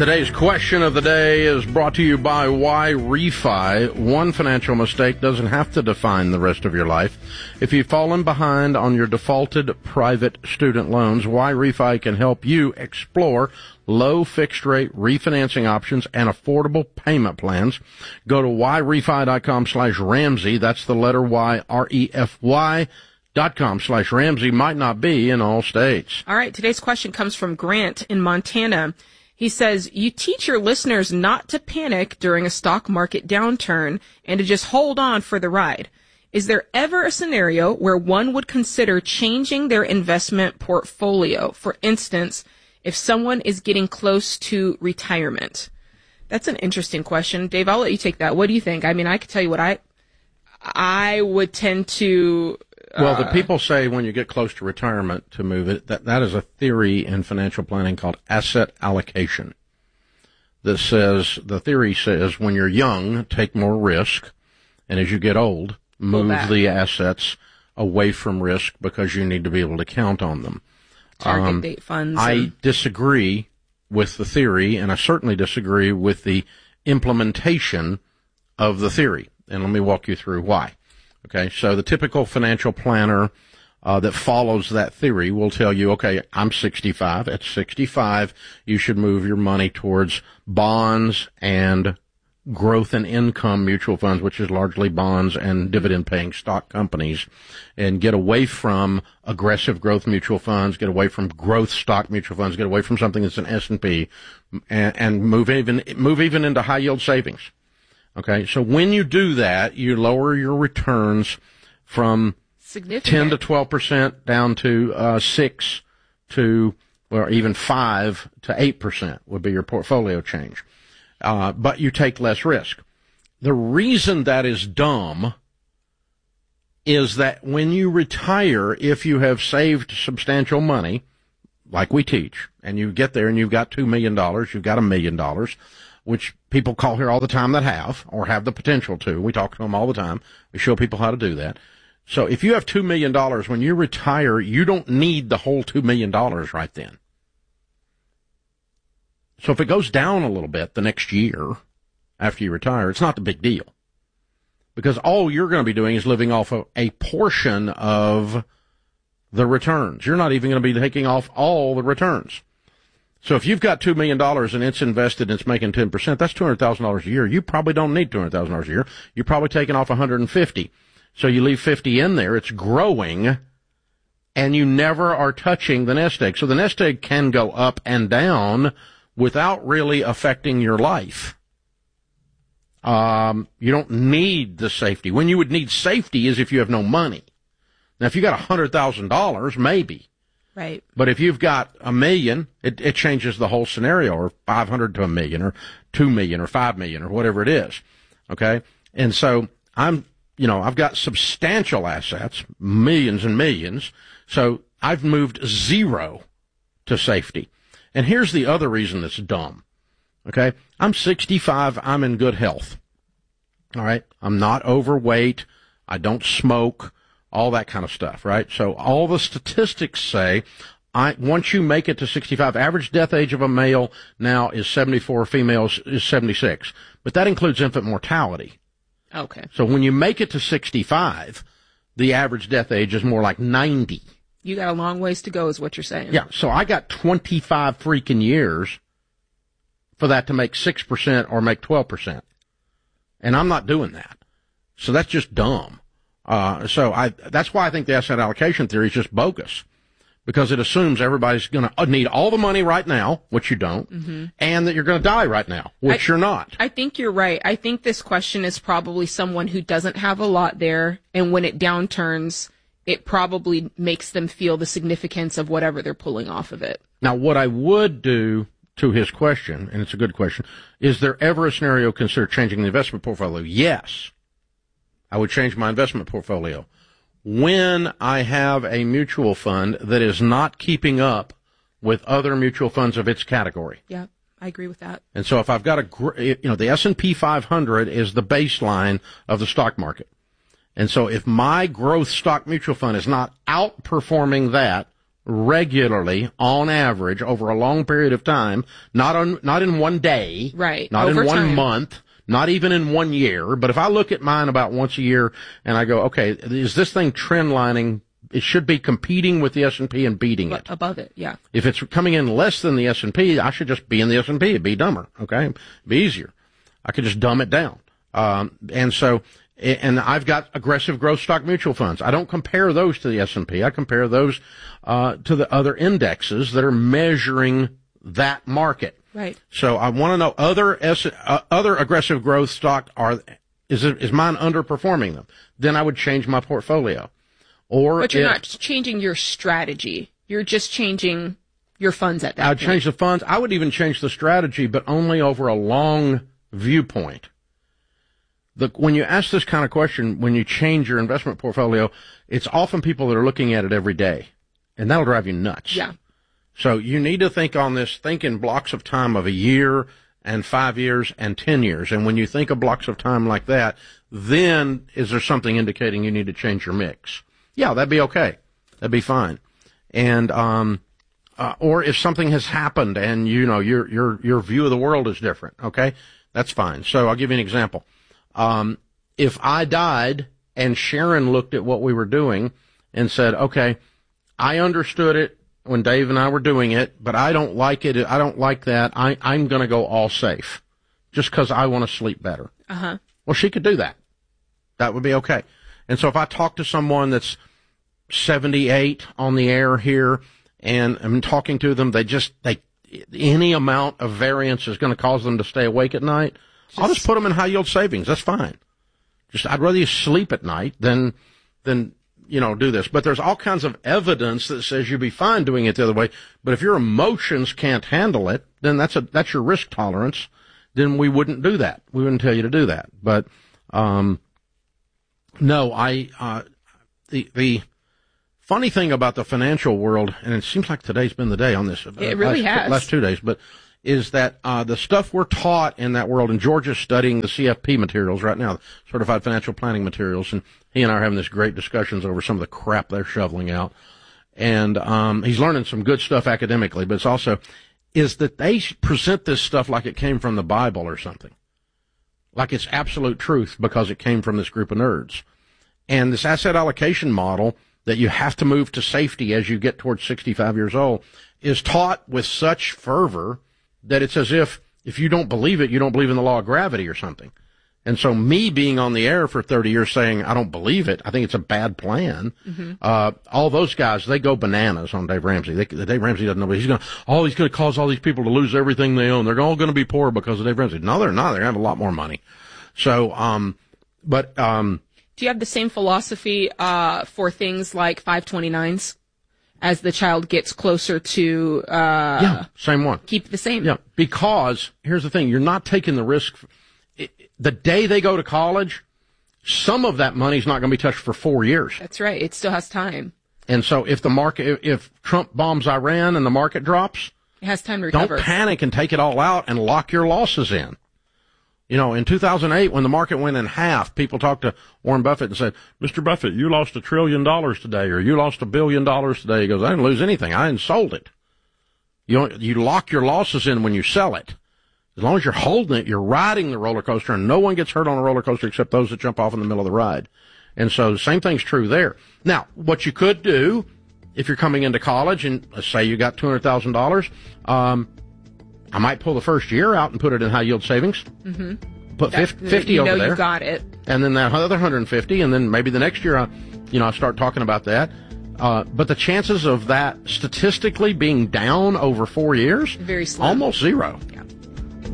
Today's question of the day is brought to you by YRefy. One financial mistake doesn't have to define the rest of your life. If you've fallen behind on your defaulted private student loans, YRefy can help you explore low fixed rate refinancing options and affordable payment plans. Go to yrefy.com/Ramsey. That's the letter Y, REFY.com/Ramsey. Might not be in all states. All right. Today's question comes from Grant in Montana. He says, you teach your listeners not to panic during a stock market downturn and to just hold on for the ride. Is there ever a scenario where one would consider changing their investment portfolio? For instance, if someone is getting close to retirement? That's an interesting question. Dave, I'll let you take that. What do you think? I mean, I could tell you what I would tend to... Well, the people say when you get close to retirement to move it, that is a theory in financial planning called asset allocation. The theory says when you're young, take more risk, and as you get old, move the assets away from risk because you need to be able to count on them. Target date funds. I disagree with the theory, and I certainly disagree with the implementation of the theory. And let me walk you through why. Okay, so the typical financial planner that follows that theory will tell you, okay, I'm 65. At 65, you should move your money towards bonds and growth and income mutual funds, which is largely bonds and dividend-paying stock companies, and get away from aggressive growth mutual funds, get away from growth stock mutual funds, get away from something that's an S&P, and move even into high-yield savings. Okay, so when you do that, you lower your returns from 10 to 12% down to 6 to, or even 5 to 8% would be your portfolio change. But you take less risk. The reason that is dumb is that when you retire, if you have saved substantial money, like we teach, and you get there and you've got $2 million, you've got $1 million, which people call here all the time that have, or have the potential to. We talk to them all the time. We show people how to do that. So if you have $2 million, when you retire, you don't need the whole $2 million right then. So if it goes down a little bit the next year after you retire, it's not the big deal. Because all you're going to be doing is living off of a portion of the returns. You're not even going to be taking off all the returns. So if you've got $2 million and it's invested and it's making 10%, that's $200,000 a year. You probably don't need $200,000 a year. You're probably taking off 150. So you leave 50 in there. It's growing, and you never are touching the nest egg. So the nest egg can go up and down without really affecting your life. You don't need the safety. When you would need safety is if you have no money. Now, if you got $100,000, maybe. Right. But if you've got $1 million, it changes the whole scenario, or 500 to $1 million, or 2 million, or 5 million, or whatever it is. Okay? And so I've got substantial assets, millions and millions, so I've moved zero to safety. And here's the other reason that's dumb. Okay? I'm 65, I'm in good health. All right? I'm not overweight, I don't smoke, all that kind of stuff, right? So all the statistics say, once you make it to 65, average death age of a male now is 74, females is 76. But that includes infant mortality. Okay. So when you make it to 65, the average death age is more like 90. You got a long ways to go is what you're saying. Yeah, so I got 25 freaking years for that to make 6% or make 12%. And I'm not doing that. So that's just dumb. That's why I think the asset allocation theory is just bogus, because it assumes everybody's going to need all the money right now, which you don't, and that you're going to die right now, which you're not. I think you're right. I think this question is probably someone who doesn't have a lot there, and when it downturns, it probably makes them feel the significance of whatever they're pulling off of it. Now, what I would do to his question, and it's a good question, is there ever a scenario consider changing the investment portfolio? Yes. I would change my investment portfolio when I have a mutual fund that is not keeping up with other mutual funds of its category. Yeah, I agree with that. And so if I've got the S&P 500 is the baseline of the stock market. And so if my growth stock mutual fund is not outperforming that regularly, on average, over a long period of time, not in one day, right? Not over in one time. month, not even in 1 year, but if I look at mine about once a year and I go, okay, is this thing trend lining? It should be competing with the S&P and beating it. Above it, yeah. If it's coming in less than the S&P, I should just be in the S&P. It'd be dumber, okay? It'd be easier. I could just dumb it down. And I've got aggressive growth stock mutual funds. I don't compare those to the S&P. I compare those to the other indexes that are measuring that market. Right. So I want to know other aggressive growth stock is mine underperforming them? Then I would change my portfolio. But you're not changing your strategy. You're just changing your funds at that point. I'd change the funds. I would even change the strategy, but only over a long viewpoint. When you ask this kind of question, when you change your investment portfolio, it's often people that are looking at it every day, and that'll drive you nuts. Yeah. So you need to think on this, think in blocks of time of a year and 5 years and 10 years. And when you think of blocks of time like that, then is there something indicating you need to change your mix? Yeah, that'd be okay. That'd be fine. And, or if something has happened and, your view of the world is different, okay? That's fine. So I'll give you an example. If I died and Sharon looked at what we were doing and said, okay, I understood it when Dave and I were doing it, but I don't like it. I don't like that. I'm going to go all safe just because I want to sleep better. Uh-huh. Well, she could do that. That would be okay. And so if I talk to someone that's 78 on the air here and I'm talking to them, any amount of variance is going to cause them to stay awake at night. I'll just put them in high yield savings. That's fine. I'd rather you sleep at night than do this. But there's all kinds of evidence that says you'd be fine doing it the other way. But if your emotions can't handle it, then that's your risk tolerance. Then we wouldn't do that. We wouldn't tell you to do that. But, no, the funny thing about the financial world, and it seems like today's been the day on this. It really has. Last 2 days, but is that the stuff we're taught in that world, and Georgia's studying the CFP materials right now, Certified Financial Planning materials, and he and I are having this great discussions over some of the crap they're shoveling out. And he's learning some good stuff academically, but it's also is that they present this stuff like it came from the Bible or something, like it's absolute truth because it came from this group of nerds. And this asset allocation model that you have to move to safety as you get towards 65 years old is taught with such fervor that it's as if you don't believe it, you don't believe in the law of gravity or something. And so me being on the air for 30 years saying I don't believe it, I think it's a bad plan. Mm-hmm. All those guys, they go bananas on Dave Ramsey. Dave Ramsey doesn't know, but he's going to cause all these people to lose everything they own. They're all going to be poor because of Dave Ramsey. No, they're not. They're going to have a lot more money. So, do you have the same philosophy, for things like 529s? As the child gets closer to, yeah, same one. Keep the same. Yeah, because here's the thing. You're not taking the risk. The day they go to college, some of that money's not going to be touched for 4 years. That's right. It still has time. And so if Trump bombs Iran and the market drops, it has time to recover. Don't panic and take it all out and lock your losses in. In 2008, when the market went in half, people talked to Warren Buffett and said, Mr. Buffett, you lost $1 trillion today, or you lost $1 billion today. He goes, I didn't lose anything. I hadn't sold it. You lock your losses in when you sell it. As long as you're holding it, you're riding the roller coaster, and no one gets hurt on a roller coaster except those that jump off in the middle of the ride. And so the same thing's true there. Now, what you could do, if you're coming into college and let's say you got $200,000, I might pull the first year out and put it in high yield savings. Mm-hmm. Put 50 over there. You got it. And then that other 150, and then maybe the next year, I start talking about that. But the chances of that statistically being down over 4 years, very slim. Almost zero. Yeah.